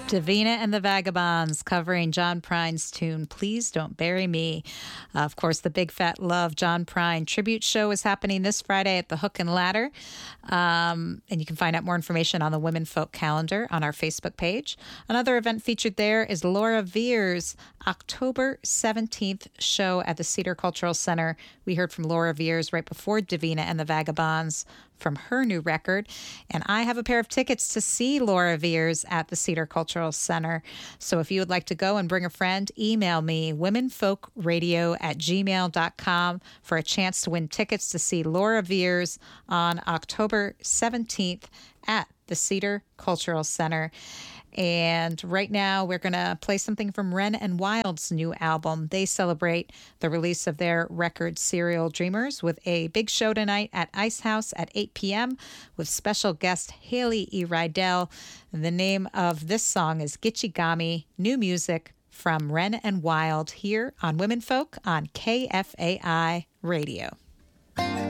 Davina and the Vagabonds covering John Prine's tune, Please Don't Bury Me. Of course, the Big Fat Love John Prine tribute show is happening this Friday at the Hook and Ladder. And you can find out more information on the Women Folk calendar on our Facebook page. Another event featured there is Laura Veer's October 17th show at the Cedar Cultural Center. We heard from Laura Veers right before Davina and the Vagabonds from her new record. And I have a pair of tickets to see Laura Veers at the Cedar Cultural Center. So if you would like to go and bring a friend, email me, womenfolkradio@gmail.com for a chance to win tickets to see Laura Veers on October 17th at the Cedar Cultural Center. And right now, we're going to play something from Wren and Wild's new album. They celebrate the release of their record, Serial Dreamers, with a big show tonight at Ice House at 8 p.m. with special guest Haley E. Rydell. And the name of this song is Gitchigami, new music from Wren and Wild here on Women Folk on KFAI Radio.